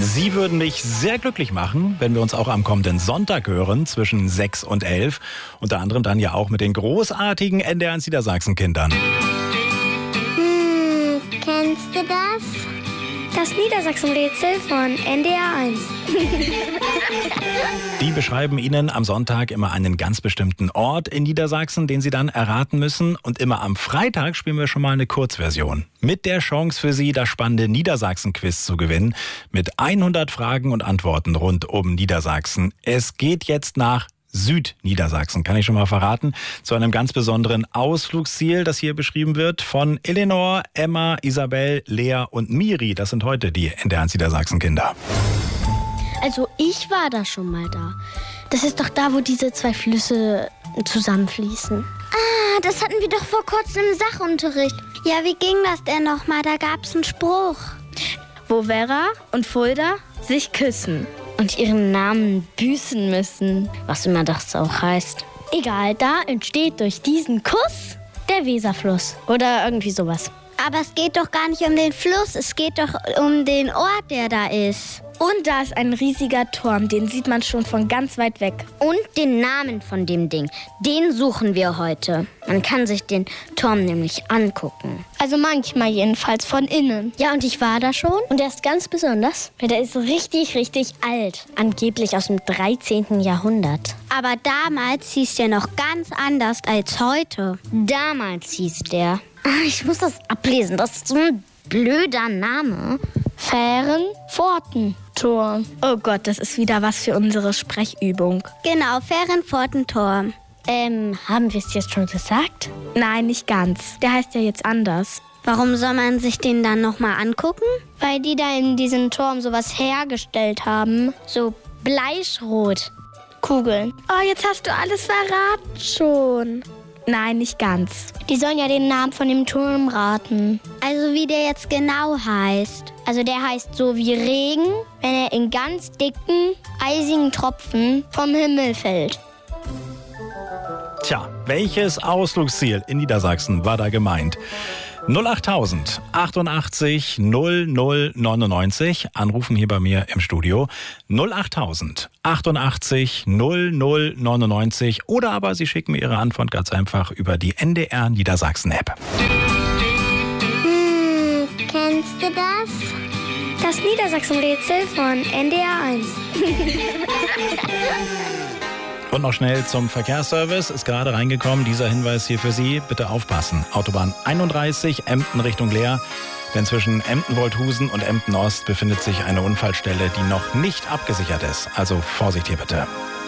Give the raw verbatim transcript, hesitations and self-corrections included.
Sie würden mich sehr glücklich machen, wenn wir uns auch am kommenden Sonntag hören, zwischen sechs und elf. Unter anderem dann ja auch mit den großartigen N D R eins Niedersachsen-Kindern. Hm, kennst du das? Das Niedersachsen-Rätsel von N D R eins. Die beschreiben Ihnen am Sonntag immer einen ganz bestimmten Ort in Niedersachsen, den Sie dann erraten müssen. Und immer am Freitag spielen wir schon mal eine Kurzversion. Mit der Chance für Sie, das spannende Niedersachsen-Quiz zu gewinnen. Mit hundert Fragen und Antworten rund um Niedersachsen. Es geht jetzt nach Südniedersachsen, kann ich schon mal verraten, zu einem ganz besonderen Ausflugsziel, das hier beschrieben wird von Eleanor, Emma, Isabel, Lea und Miri. Das sind heute die N D R eins Niedersachsen-Kinder. Also ich war da schon mal da. Das ist doch da, wo diese zwei Flüsse zusammenfließen. Ah, das hatten wir doch vor kurzem im Sachunterricht. Ja, wie ging das denn nochmal? Da gab's einen Spruch. Wo Vera und Fulda sich küssen. Und ihren Namen büßen müssen. Was immer das auch heißt. Egal, da entsteht durch diesen Kuss der Weserfluss. Oder irgendwie sowas. Aber es geht doch gar nicht um den Fluss, es geht doch um den Ort, der da ist. Und da ist ein riesiger Turm, den sieht man schon von ganz weit weg. Und den Namen von dem Ding, den suchen wir heute. Man kann sich den Turm nämlich angucken. Also manchmal jedenfalls von innen. Ja, und ich war da schon. Und der ist ganz besonders, weil der ist richtig, richtig alt. Angeblich aus dem dreizehnten Jahrhundert. Aber damals hieß der noch ganz anders als heute. Damals hieß der. Ich muss das ablesen, das ist so ein blöder Name. Fährenpfortenturm. Oh Gott, das ist wieder was für unsere Sprechübung. Genau, Fährenpfortenturm. Ähm, haben wir es jetzt schon gesagt? Nein, nicht ganz. Der heißt ja jetzt anders. Warum soll man sich den dann nochmal angucken? Weil die da in diesem Turm sowas hergestellt haben. So Bleischrotkugeln. Oh, jetzt hast du alles verraten schon. Nein, nicht ganz. Die sollen ja den Namen von dem Turm raten. Also wie der jetzt genau heißt. Also der heißt so wie Regen, wenn er in ganz dicken, eisigen Tropfen vom Himmel fällt. Tja, welches Ausflugsziel in Niedersachsen war da gemeint? null achttausend achtundachtzig null null neunundneunzig. Anrufen hier bei mir im Studio. null achttausend achtundachtzig null null neunundneunzig. Oder aber Sie schicken mir Ihre Antwort ganz einfach über die N D R Niedersachsen-App. Hm, kennst du das? Das Niedersachsen-Rätsel von N D R eins. Und noch schnell zum Verkehrsservice. Ist gerade reingekommen. Dieser Hinweis hier für Sie. Bitte aufpassen. Autobahn einunddreißig, Emden Richtung Leer. Denn zwischen Emden-Wolthusen und Emden-Ost befindet sich eine Unfallstelle, die noch nicht abgesichert ist. Also Vorsicht hier bitte.